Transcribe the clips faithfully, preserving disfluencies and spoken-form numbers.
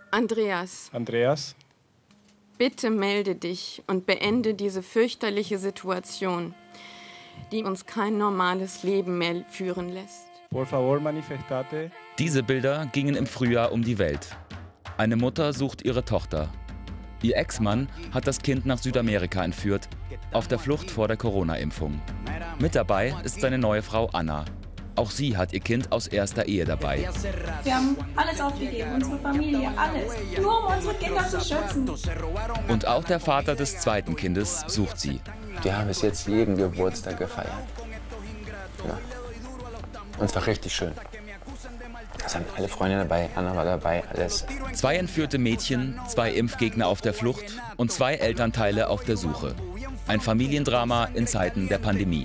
Andreas. Andreas. Bitte melde dich und beende diese fürchterliche Situation, die uns kein normales Leben mehr führen lässt. Por favor, manifestate. Diese Bilder gingen im Frühjahr um die Welt. Eine Mutter sucht ihre Tochter. Ihr Ex-Mann hat das Kind nach Südamerika entführt, auf der Flucht vor der Corona-Impfung. Mit dabei ist seine neue Frau Anna. Auch sie hat ihr Kind aus erster Ehe dabei. Wir haben alles aufgegeben, unsere Familie, alles. Nur um unsere Kinder zu schützen. Und auch der Vater des zweiten Kindes sucht sie. Wir haben bis jetzt jeden Geburtstag gefeiert. Ja. Und es war richtig schön. Es waren alle Freunde dabei, Anna war dabei, alles. Zwei entführte Mädchen, zwei Impfgegner auf der Flucht und zwei Elternteile auf der Suche. Ein Familiendrama in Zeiten der Pandemie.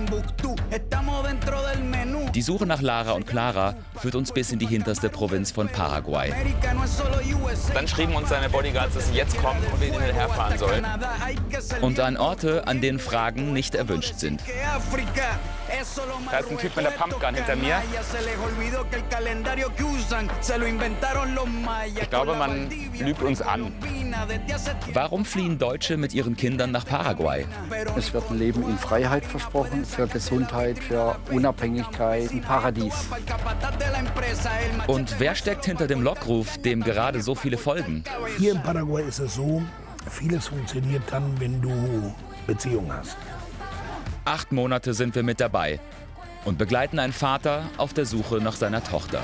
Die Suche nach Lara und Clara führt uns bis in die hinterste Provinz von Paraguay. Dann schrieben uns seine Bodyguards, dass sie jetzt kommen und wir ihnen herfahren sollen. Und an Orte, an denen Fragen nicht erwünscht sind. Da ist ein Typ mit der Pumpgun hinter mir. Ich glaube, man lügt uns an. Warum fliehen Deutsche mit ihren Kindern nach Paraguay? Es wird ein Leben in Freiheit versprochen, für Gesundheit, für Unabhängigkeit, ein Paradies. Und wer steckt hinter dem Lockruf, dem gerade so viele folgen? Hier in Paraguay ist es so, vieles funktioniert dann, wenn du Beziehung hast. Acht Monate sind wir mit dabei und begleiten einen Vater auf der Suche nach seiner Tochter.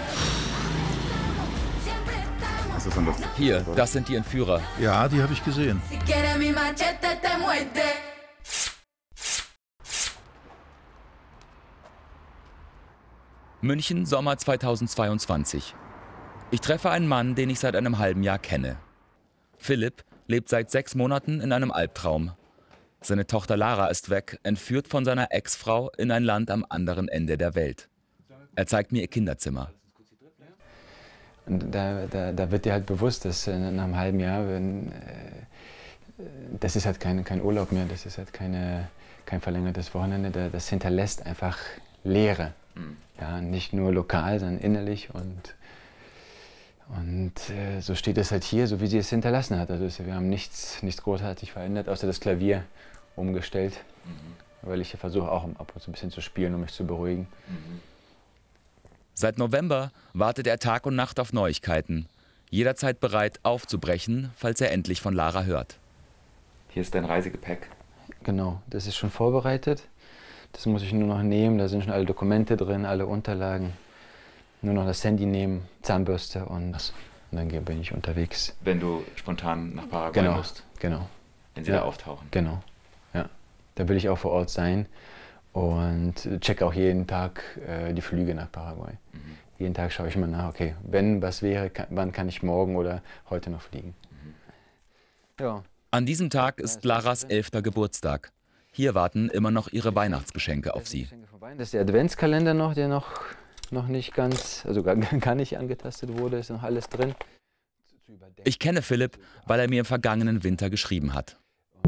Was ist denn das? Hier, das sind die Entführer. Ja, die habe ich gesehen. München, Sommer zweitausendzweiundzwanzig. Ich treffe einen Mann, den ich seit einem halben Jahr kenne. Philipp lebt seit sechs Monaten in einem Albtraum. Seine Tochter Lara ist weg, entführt von seiner Ex-Frau in ein Land am anderen Ende der Welt. Er zeigt mir ihr Kinderzimmer. Und da, da, da wird dir halt bewusst, dass nach einem halben Jahr, wenn, äh, das ist halt kein, kein Urlaub mehr, das ist halt keine, kein verlängertes Wochenende, das hinterlässt einfach Leere. Mhm. Ja, nicht nur lokal, sondern innerlich. Und, und äh, so steht es halt hier, so wie sie es hinterlassen hat. Also wir haben nichts, nichts großartig verändert, außer das Klavier umgestellt, mhm. weil ich versuche auch ab und zu ein bisschen zu spielen, um mich zu beruhigen. Mhm. Seit November wartet er Tag und Nacht auf Neuigkeiten. Jederzeit bereit aufzubrechen, falls er endlich von Lara hört. Hier ist dein Reisegepäck. Genau, das ist schon vorbereitet. Das muss ich nur noch nehmen, da sind schon alle Dokumente drin, alle Unterlagen. Nur noch das Handy nehmen, Zahnbürste und, und dann bin ich unterwegs. Wenn du spontan nach Paraguay genau, musst? Genau. Wenn sie ja, da auftauchen? Genau, ja. Da will ich auch vor Ort sein und checke auch jeden Tag äh, die Flüge nach Paraguay. Mhm. Jeden Tag schaue ich mal nach, okay, wenn was wäre, kann, wann kann ich morgen oder heute noch fliegen. Mhm. Ja. An diesem Tag ist Laras elfter Geburtstag. Hier warten immer noch ihre Weihnachtsgeschenke auf sie. Das ist der Adventskalender noch, der noch, noch nicht ganz, also gar, gar nicht angetastet wurde, ist noch alles drin. Ich kenne Philipp, weil er mir im vergangenen Winter geschrieben hat.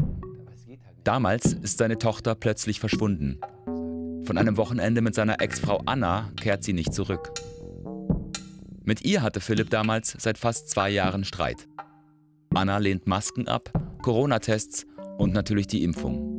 Damals ist seine Tochter plötzlich verschwunden. Von einem Wochenende mit seiner Ex-Frau Anna kehrt sie nicht zurück. Mit ihr hatte Philipp damals seit fast zwei Jahren Streit. Anna lehnt Masken ab, Corona-Tests und natürlich die Impfung.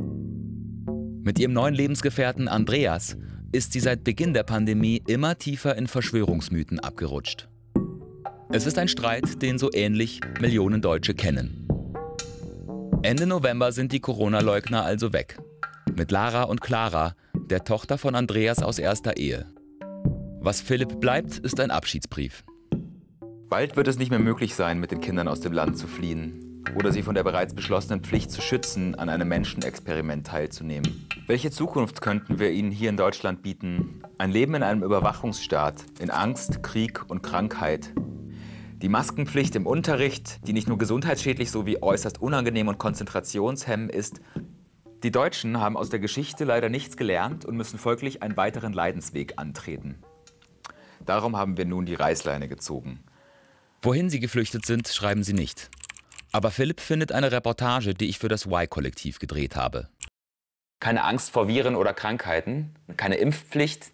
Mit ihrem neuen Lebensgefährten Andreas ist sie seit Beginn der Pandemie immer tiefer in Verschwörungsmythen abgerutscht. Es ist ein Streit, den so ähnlich Millionen Deutsche kennen. Ende November sind die Corona-Leugner also weg. Mit Lara und Clara, der Tochter von Andreas aus erster Ehe. Was Philipp bleibt, ist ein Abschiedsbrief. Bald wird es nicht mehr möglich sein, mit den Kindern aus dem Land zu fliehen oder sie von der bereits beschlossenen Pflicht zu schützen, an einem Menschenexperiment teilzunehmen. Welche Zukunft könnten wir ihnen hier in Deutschland bieten? Ein Leben in einem Überwachungsstaat, in Angst, Krieg und Krankheit. Die Maskenpflicht im Unterricht, die nicht nur gesundheitsschädlich sowie äußerst unangenehm und konzentrationshemmend ist. Die Deutschen haben aus der Geschichte leider nichts gelernt und müssen folglich einen weiteren Leidensweg antreten. Darum haben wir nun die Reißleine gezogen. Wohin sie geflüchtet sind, schreiben sie nicht. Aber Philipp findet eine Reportage, die ich für das Y-Kollektiv gedreht habe. Keine Angst vor Viren oder Krankheiten, keine Impfpflicht,